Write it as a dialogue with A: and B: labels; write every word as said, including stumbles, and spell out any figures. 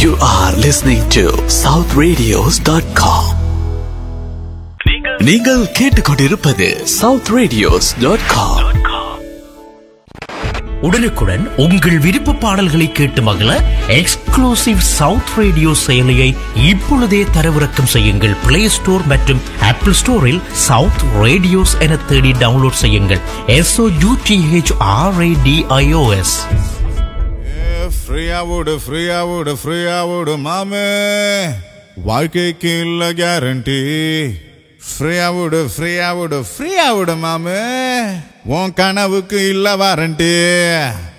A: You are listening to south radios dot com. நீங்கள் கேட்டுக்கொண்டிருப்பது south radios dot com.
B: உடனுக்குடன் உங்கள் விருப்ப பாடல்களை கேட்டு மகிழ எக்ஸ்க்ளூசிவ் சவுத் ரேடியோ செயலியை இப்பொழுதே தரவிறக்கம் செய்யுங்கள். பிளே ஸ்டோர் மற்றும் ஆப்பிள் ஸ்டோரில் சவுத் ரேடியோஸ் என தேடி டவுன்லோட் செய்யுங்கள். S O you D H R A D I O S.
C: ஃப்ரீயாவோடு ஃப்ரீயாவோடு ஃப்ரீயாவோடு மாமே, வாழ்க்கைக்கு இல்ல கேரண்டி. ஃப்ரீயாவோடு ஃப்ரீயாவோடு ஃப்ரீயாவோடு மாமே, உன் கனவுக்கு இல்ல வாரண்டி.